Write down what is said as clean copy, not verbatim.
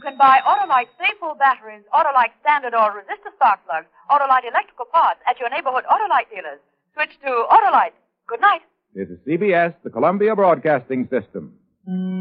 can buy Autolite Stay-Full batteries, Autolite standard or resistor spark plugs, Autolite electrical parts at your neighborhood Autolite dealers. Switch to Autolite. Good night. This is CBS, the Columbia Broadcasting System.